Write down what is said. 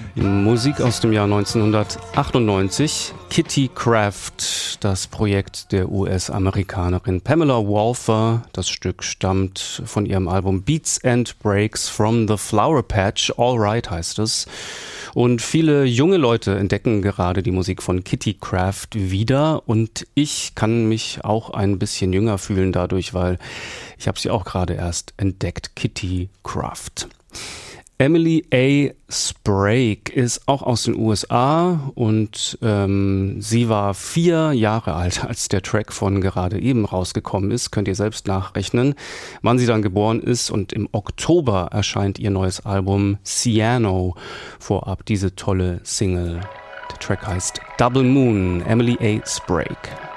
Musik aus dem Jahr 1998. Kitty Craft, das Projekt der US-Amerikanerin Pamela Walther. Das Stück stammt von ihrem Album Beats and Breaks from the Flower Patch. All Right heißt es. Und viele junge Leute entdecken gerade die Musik von Kitty Craft wieder. Und ich kann mich auch ein bisschen jünger fühlen dadurch, weil ich habe sie auch gerade erst entdeckt. Kitty Craft. Emily A. Sprague ist auch aus den USA und sie war 4 Jahre alt, als der Track von gerade eben rausgekommen ist. Könnt ihr selbst nachrechnen, wann sie dann geboren ist. Und im Oktober erscheint ihr neues Album Ciano. Vorab diese tolle Single. Der Track heißt Double Moon, Emily A. Sprague.